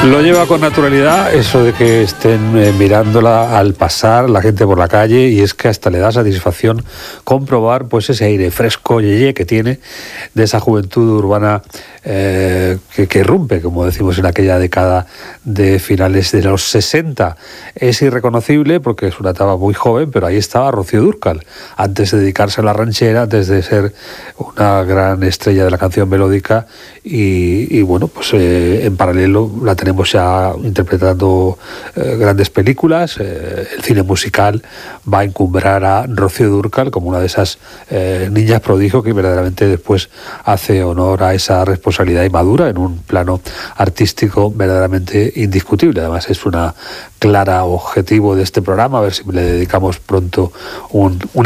Lo lleva con naturalidad eso de que estén mirándola al pasar la gente por la calle, y es que hasta le da satisfacción comprobar pues ese aire fresco yeye que tiene de esa juventud urbana que irrumpe, como decimos, en aquella década de finales de los 60. Es irreconocible porque es una etapa muy joven, pero ahí estaba Rocío Dúrcal, antes de dedicarse a la ranchera, antes de ser una gran estrella de la canción melódica, y bueno, pues en paralelo la tenemos ya interpretando grandes películas. El cine musical va a encumbrar a Rocío Dúrcal como una de esas niñas prodigio que verdaderamente después hace honor a esa responsabilidad y madura en un plano artístico verdaderamente indiscutible. Además es una clara objetivo de este programa, a ver si le dedicamos pronto un